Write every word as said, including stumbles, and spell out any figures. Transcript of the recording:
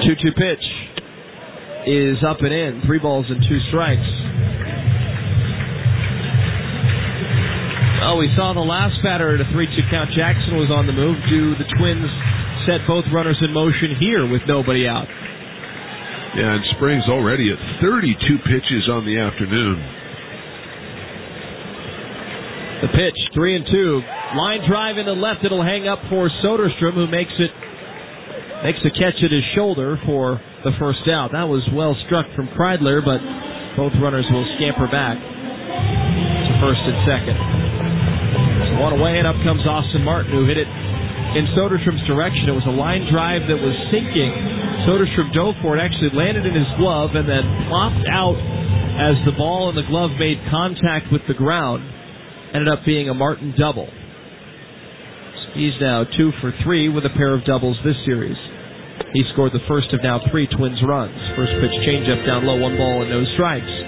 two two pitch is up and in. Three balls and two strikes. Well, we saw the last batter at a three two count. Jackson was on the move. Do the Twins set both runners in motion here with nobody out? Yeah, and Springs already at thirty-two pitches on the afternoon. The pitch, three and two. Line drive in the left. It'll hang up for Soderstrom, who makes it makes a catch at his shoulder for the first out. That was well struck from Kreidler, but both runners will scamper back to first and second. So one away, and up comes Austin Martin, who hit it in Soderstrom's direction. It was a line drive that was sinking. Soderstrom dove for it, actually landed in his glove, and then plopped out as the ball and the glove made contact with the ground. Ended up being a Martin double. He's now two for three with a pair of doubles this series. He scored the first of now three Twins runs. First pitch changeup down low, one ball and no strikes.